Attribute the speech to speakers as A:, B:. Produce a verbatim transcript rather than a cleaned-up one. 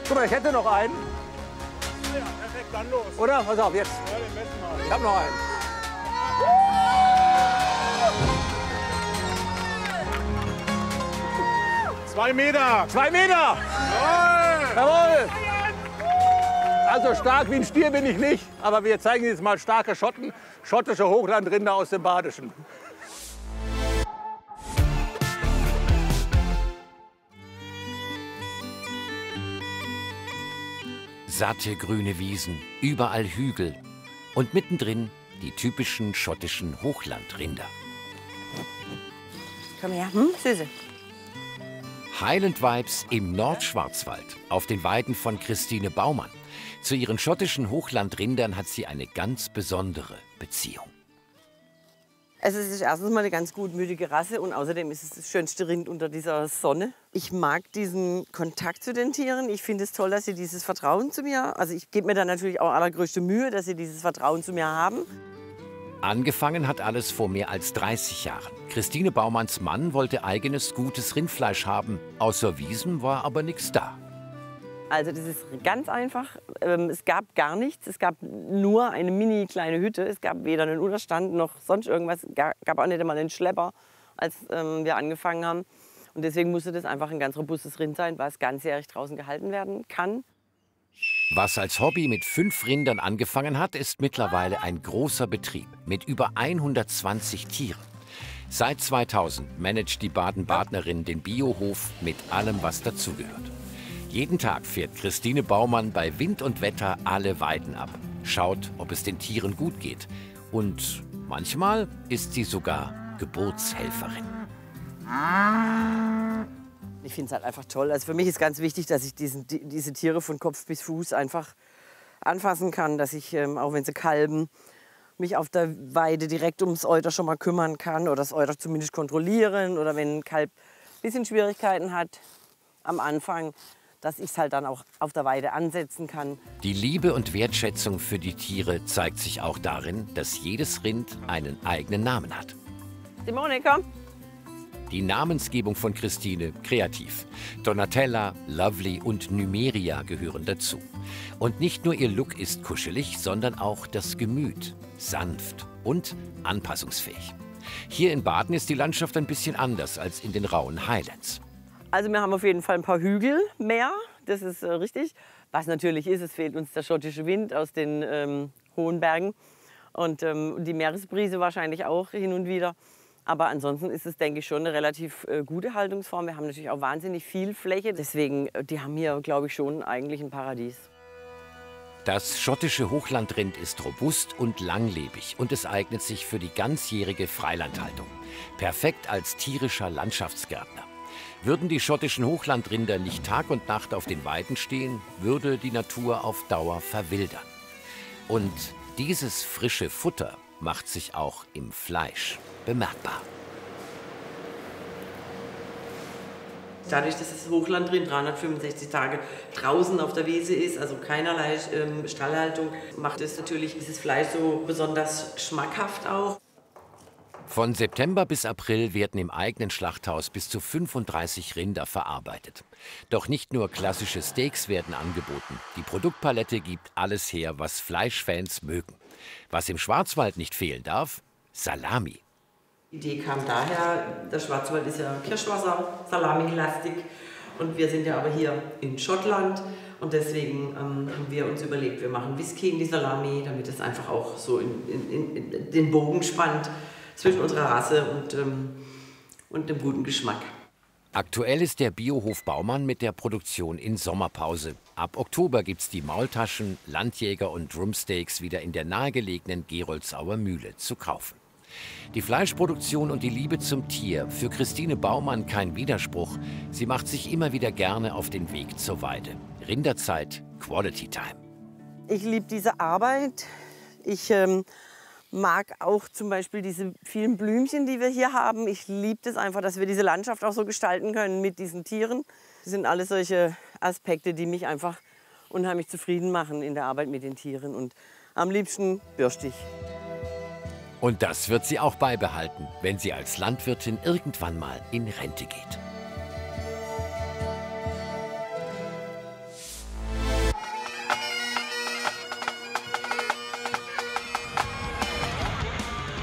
A: Guck mal, ich hätte noch einen.
B: Ja, perfekt, dann los.
A: Oder? Pass auf, jetzt.
B: Ja, den besten Mal.
A: Ich hab noch einen.
B: Zwei Meter.
A: Zwei Meter!
B: Jawohl.
A: Jawohl! Also stark wie ein Stier bin ich nicht, aber wir zeigen jetzt mal starke Schotten, schottische Hochlandrinder aus dem Badischen.
C: Satte grüne Wiesen, überall Hügel und mittendrin die typischen schottischen Hochlandrinder.
D: Komm her, hm, Süße.
C: Highland Vibes im Nordschwarzwald, auf den Weiden von Christine Baumann. Zu ihren schottischen Hochlandrindern hat sie eine ganz besondere Beziehung.
D: Also es ist erstens mal eine ganz gutmütige Rasse und außerdem ist es das schönste Rind unter dieser Sonne. Ich mag diesen Kontakt zu den Tieren. Ich finde es toll, dass sie dieses Vertrauen zu mir, also ich gebe mir da natürlich auch allergrößte Mühe, dass sie dieses Vertrauen zu mir haben.
C: Angefangen hat alles vor mehr als dreißig Jahren. Christine Baumanns Mann wollte eigenes, gutes Rindfleisch haben. Außer Wiesen war aber nichts da.
D: Also das ist ganz einfach. Es gab gar nichts. Es gab nur eine mini kleine Hütte. Es gab weder einen Unterstand noch sonst irgendwas. Es gab auch nicht einmal einen Schlepper, als wir angefangen haben. Und deswegen musste das einfach ein ganz robustes Rind sein, was ganzjährig draußen gehalten werden kann.
C: Was als Hobby mit fünf Rindern angefangen hat, ist mittlerweile ein großer Betrieb mit über hundertzwanzig Tieren. Seit zweitausend managt die Baden-Badnerin den Biohof mit allem, was dazugehört. Jeden Tag fährt Christine Baumann bei Wind und Wetter alle Weiden ab, schaut, ob es den Tieren gut geht. Und manchmal ist sie sogar Geburtshelferin.
D: Ich finde es halt einfach toll. Also für mich ist ganz wichtig, dass ich diesen, die, diese Tiere von Kopf bis Fuß einfach anfassen kann, dass ich, ähm, auch wenn sie kalben, mich auf der Weide direkt ums Euter schon mal kümmern kann oder das Euter zumindest kontrollieren oder wenn ein Kalb ein bisschen Schwierigkeiten hat am Anfang, dass ich es halt dann auch auf der Weide ansetzen kann.
C: Die Liebe und Wertschätzung für die Tiere zeigt sich auch darin, dass jedes Rind einen eigenen Namen hat.
D: Simone, komm.
C: Die Namensgebung von Christine kreativ. Donatella, Lovely und Numeria gehören dazu. Und nicht nur ihr Look ist kuschelig, sondern auch das Gemüt, sanft und anpassungsfähig. Hier in Baden ist die Landschaft ein bisschen anders als in den rauen Highlands.
D: Also wir haben auf jeden Fall ein paar Hügel mehr, das ist äh, richtig. Was natürlich ist, es fehlt uns der schottische Wind aus den ähm, hohen Bergen und ähm, die Meeresbrise wahrscheinlich auch hin und wieder. Aber ansonsten ist es, denke ich, schon eine relativ äh, gute Haltungsform. Wir haben natürlich auch wahnsinnig viel Fläche, deswegen, äh, die haben hier, glaube ich, schon eigentlich ein Paradies.
C: Das schottische Hochlandrind ist robust und langlebig und es eignet sich für die ganzjährige Freilandhaltung. Perfekt als tierischer Landschaftsgärtner. Würden die schottischen Hochlandrinder nicht Tag und Nacht auf den Weiden stehen, würde die Natur auf Dauer verwildern. Und dieses frische Futter macht sich auch im Fleisch bemerkbar.
D: Dadurch, dass das Hochlandrind dreihundertfünfundsechzig Tage draußen auf der Wiese ist, also keinerlei ähm, Stallhaltung, macht es natürlich dieses Fleisch so besonders schmackhaft auch.
C: Von September bis April werden im eigenen Schlachthaus bis zu fünfunddreißig Rinder verarbeitet. Doch nicht nur klassische Steaks werden angeboten. Die Produktpalette gibt alles her, was Fleischfans mögen. Was im Schwarzwald nicht fehlen darf: Salami.
D: Die Idee kam daher, der Schwarzwald ist ja Kirschwasser, Salami-lastig und wir sind ja aber hier in Schottland und deswegen ähm, haben wir uns überlegt, wir machen Whisky in die Salami, damit es einfach auch so in, in, in den Bogen spannt zwischen unserer Rasse und, ähm, und dem guten Geschmack.
C: Aktuell ist der Biohof Baumann mit der Produktion in Sommerpause. Ab Oktober gibt's die Maultaschen, Landjäger und Drumsteaks wieder in der nahegelegenen Geroldsauer Mühle zu kaufen. Die Fleischproduktion und die Liebe zum Tier, für Christine Baumann kein Widerspruch. Sie macht sich immer wieder gerne auf den Weg zur Weide. Rinderzeit, Quality Time.
D: Ich liebe diese Arbeit. Ich ähm, mag auch zum Beispiel diese vielen Blümchen, die wir hier haben. Ich liebe es einfach, dass wir diese Landschaft auch so gestalten können mit diesen Tieren. Das sind alles solche Aspekte, die mich einfach unheimlich zufrieden machen in der Arbeit mit den Tieren. Und am liebsten bürstig.
C: Und das wird sie auch beibehalten, wenn sie als Landwirtin irgendwann mal in Rente geht.